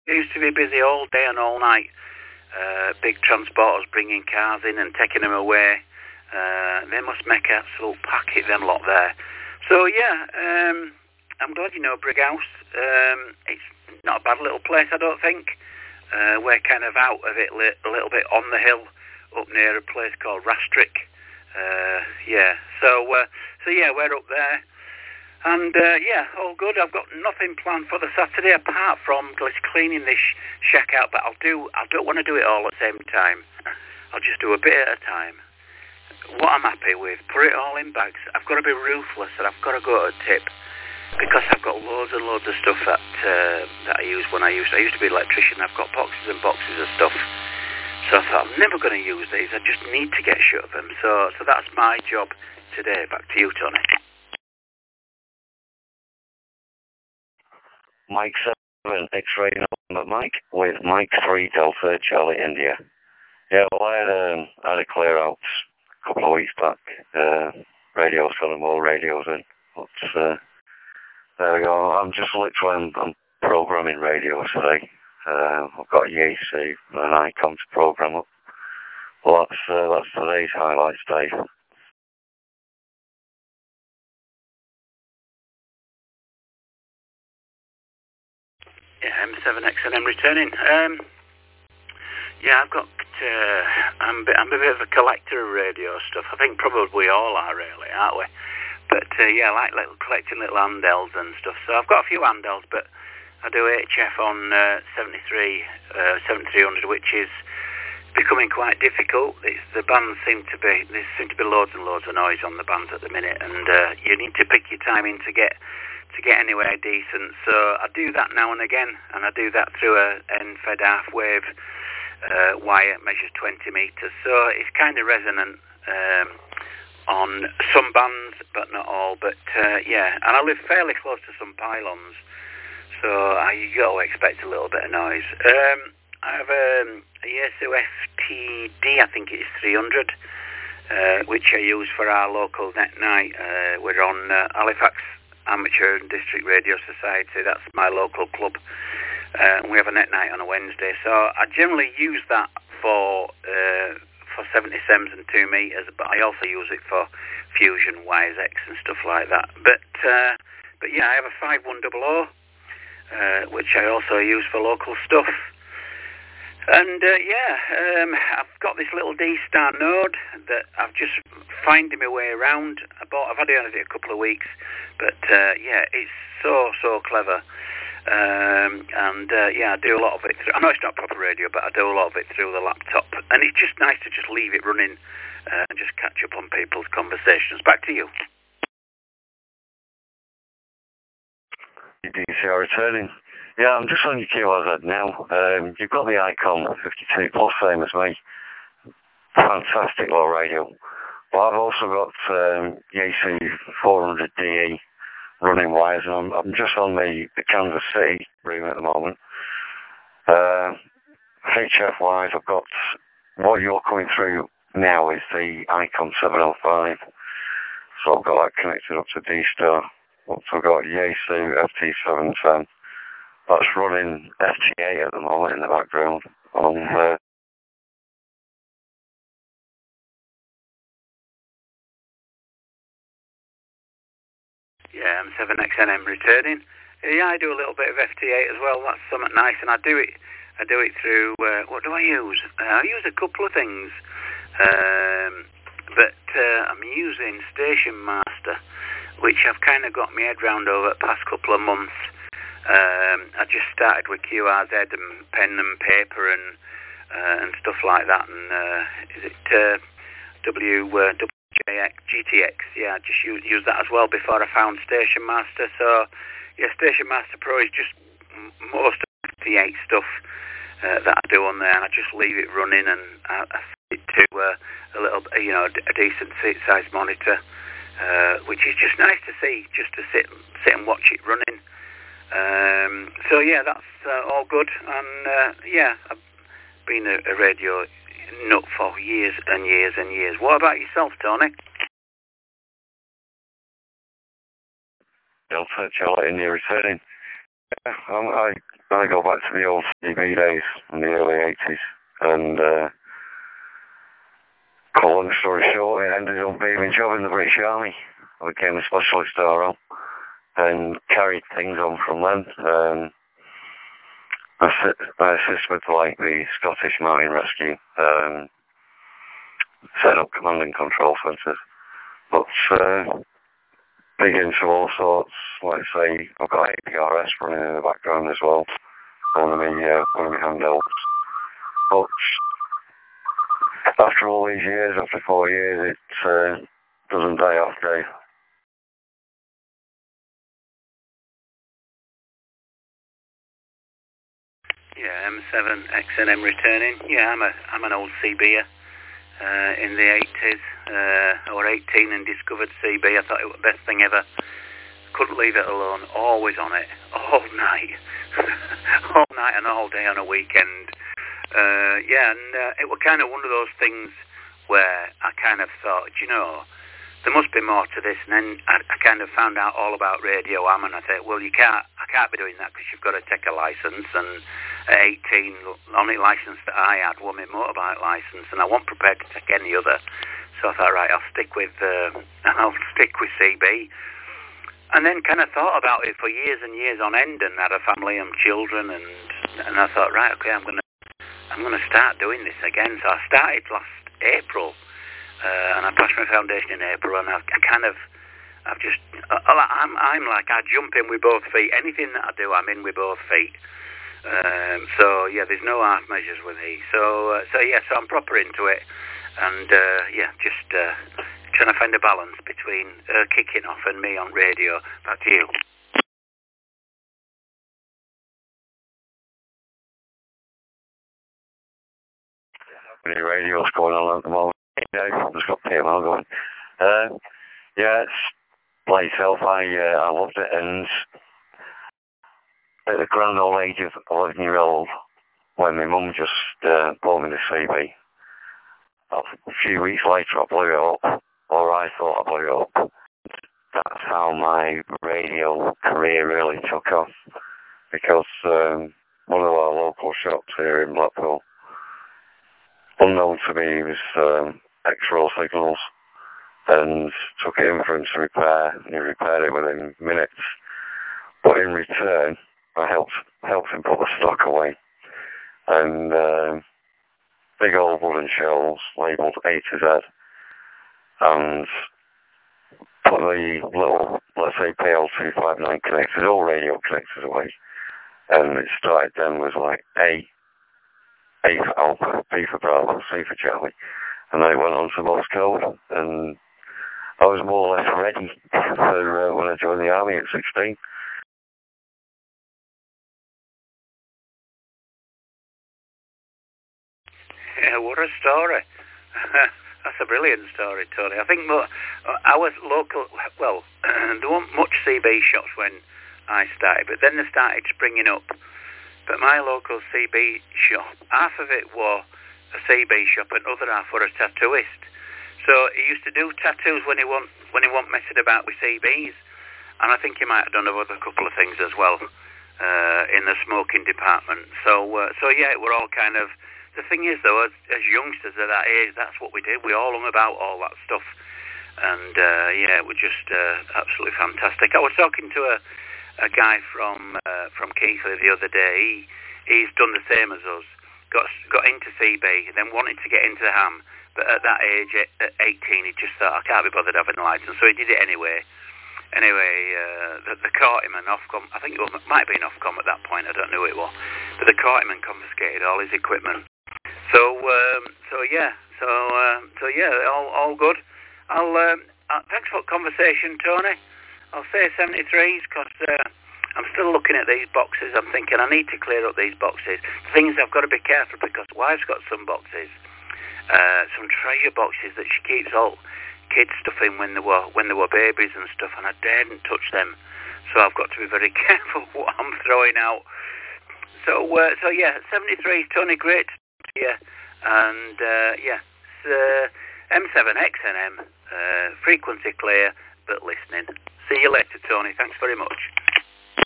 It used to be busy all day and all night. Big transporters bringing cars in and taking them away. They must make an absolute packet, them lot there. So, yeah, I'm glad you know Brighouse. It's not a bad little place, I don't think. We're kind of out of it a little bit on the hill, up near a place called Rastrick. So yeah, we're up there. And, all good. I've got nothing planned for the Saturday apart from just cleaning this shack out, but I don't want to do it all at the same time. I'll just do a bit at a time. What I'm happy with, put it all in bags. I've got to be ruthless and I've got to go to a tip because I've got loads and loads of stuff that I use when I used to be an electrician. I've got boxes and boxes of stuff. So I thought, I'm never going to use these. I just need to get shut of them. So that's my job today. Back to you, Tony. Mike 7, X-ray number Mike, with Mike 3, Delta, Charlie, India. Yeah, well, I had a clear out a couple of weeks back. Radio, selling more radios in. But, there we go. I'm just literally, I'm programming radios today. I've got a YAC and an ICOM to program up. Well, that's today's highlights, Dave. Yeah, M7XNM returning. Yeah, I've got. I'm a bit of a collector of radio stuff. I think probably we all are, really, aren't we? But yeah, I like collecting little handhelds and stuff. So I've got a few handhelds, but I do HF on 7300, which is becoming quite difficult. The bands there seem to be loads and loads of noise on the bands at the minute, and you need to pick your time in to get anywhere decent. So I do that now and again, and I do that through a end-fed half-wave wire, measures 20 metres. So it's kind of resonant on some bands, but not all. But yeah, and I live fairly close to some pylons, so you got to expect a little bit of noise. I have a Yaesu FTD, I think it is 300, which I use for our local net night. We're on Halifax Amateur and District Radio Society. That's my local club. We have a net night on a Wednesday, so I generally use that for 77s and 2 meters, but I also use it for Fusion, Wires X and stuff like that. But yeah, I have a 5100, which I also use for local stuff. And I've got this little D-Star node that I've just finding my way around. I've had it on it a couple of weeks, but yeah, it's so clever. Yeah, I do a lot of it through, I know it's not proper radio, but I do a lot of it through the laptop, and it's just nice to just leave it running and just catch up on people's conversations. Back to you. DCR returning. Yeah, I'm just on your QRZ now. You've got the ICOM 52 Plus, same as me. Fantastic low radio. But I've also got Yaesu 400DE running wires, and I'm just on the Kansas City room at the moment. HF wise, I've got what you're coming through now is the ICOM 705. So I've got that connected up to D-Star. I've got Yaesu FT710. That's running FT8 at the moment in the background on Yeah, M7XNM returning. Yeah, I do a little bit of FT8 as well. That's something nice, and I do it through. What do I use? I use a couple of things, but I'm using Station Master, which I've kind of got my head round over the past couple of months. I just started with QRZ and pen and paper and stuff like that, and is it WJX, GTX? Yeah, I just use that as well before I found Station Master. So yeah, Station Master Pro is just most of the 8 stuff that I do on there, and I just leave it running, and I fit it to a little, a decent sized monitor, which is just nice to see, just to sit and watch it running. So yeah, that's all good, and yeah, I've been a radio nut for years and years and years. What about yourself, Tony? Delta Charlie, India returning. I I go back to the old CB days in the early 80s, and cut a long story short, it ended up being a job in the British Army. I became a specialist RO and carried things on from then. I assist with like the Scottish Marine Rescue, set up command and control centres, but big into all sorts. Like say, I've got APRS running in the background as well. One of my handhelds. But after all these years, after 4 years, it doesn't die off, Dave. Yeah, M7 XNM returning. Yeah, I'm an old CBer in the 80s, or 18 and discovered CB. I thought it was the best thing ever. Couldn't leave it alone. Always on it, all night, all night and all day on a weekend. It was kind of one of those things where I kind of thought, you know, there must be more to this. And then I kind of found out all about Radio Am, and I thought, well, I can't be doing that because you've got to take a license. And at 18, the only license that I had was my motorbike license, and I wasn't prepared to take any other. So I thought, right, I'll stick with CB. And then kind of thought about it for years and years on end, and had a family and children, and I thought, right, okay, I'm gonna start doing this again. So I started last April. And I passed my foundation in April, and I jump in with both feet. Anything that I do, I'm in with both feet. So there's no half measures with me. So I'm proper into it, and just trying to find a balance between kicking off and me on radio. Back to you. Any radio's going on at the moment? Yeah, just got PML going. It's like yourself. I loved it, and at the grand old age of 11-year-old, when my mum just bought me the CB, a few weeks later I blew it up, or I thought I blew it up. That's how my radio career really took off, because one of our local shops here in Blackpool, unknown to me, was X-Roll Signals, and took it in for him to repair, and he repaired it within minutes. But in return, I helped him put the stock away, and big old wooden shelves labelled A to Z, and put the little, let's say, PL259 connectors, all radio connectors away, and it started then was like A for Alpha, B for Bravo, C for Charlie, and then it went on to Morse code, and I was more or less ready for when I joined the army at 16. Yeah, what a story. That's a brilliant story, Tony. I think our local, there weren't much CB shops when I started, but then they started springing up. But my local CB shop, half of it was a CB shop and other half were a tattooist. So he used to do tattoos when he wasn't messing about with CBs. And I think he might have done a couple of things as well in the smoking department. So it were all kind of... The thing is, though, as youngsters at that age, that's what we did. We all hung about all that stuff. And, it was just absolutely fantastic. I was talking to a guy from Keighley the other day. He's done the same as us. Got into CB, then wanted to get into Ham. But at that age, at 18, he just thought, I can't be bothered having a licence. So he did it anyway. They caught him and Ofcom, I think it might have been Ofcom at that point, I don't know who it was. But they caught him and confiscated all his equipment. So all good. Thanks for the conversation, Tony. I'll say 73s because I'm still looking at these boxes. I'm thinking I need to clear up these boxes. The thing is, I've got to be careful because wife's got some boxes, some treasure boxes that she keeps all kids stuff in when they were babies and stuff, and I daren't touch them. So I've got to be very careful what I'm throwing out. So 73's Tony, great to you. And M7 XNM, frequency clear, but listening. See you later, Tony. Thanks very much.